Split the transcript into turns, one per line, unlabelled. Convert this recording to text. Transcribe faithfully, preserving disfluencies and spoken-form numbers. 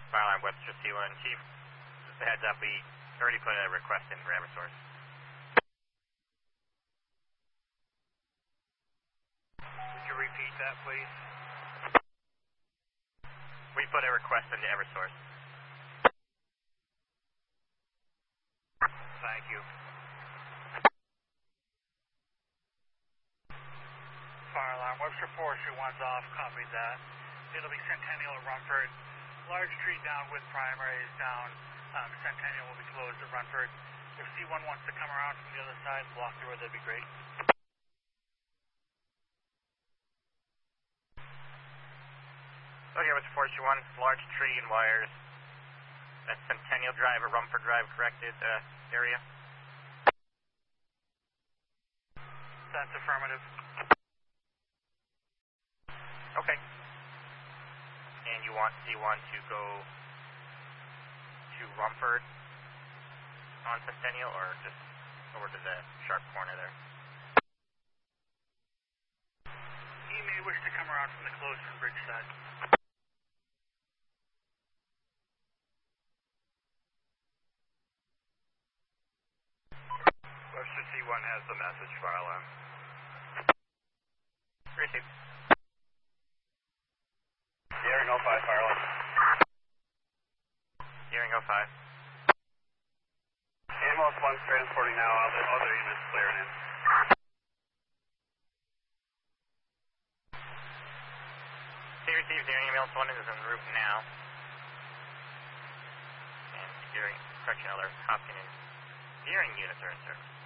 Fire alarm Webster C one. Chief, just a heads up, we already put a request in for Eversource.
Could you repeat that, please?
We put a request into Eversource.
Thank you. Fire alarm Webster four two one's off, copy that. It'll be Centennial at Rumford. Large tree down with primary is down. Um, Centennial will be closed at Rumford. If C one wants to come around from the other side and block the road, that'd be great.
Okay, Webster four two one, large tree and wires. That's Centennial Drive or Rumford Drive, corrected uh, area?
That's affirmative.
Okay. And you want C one to go to Rumford on Centennial or just over to the sharp corner there?
He may wish to come around from the Clotheston Bridge side.
Webster C one has the message, fire alarm.
Received.
Hearing oh five, fire alarm.
Hearing oh five.
Ambulance one's transporting now, other, other units clearing in.
He received hearing ambulance one is en route now. And hearing, correction, other Hopkins hearing units are in service.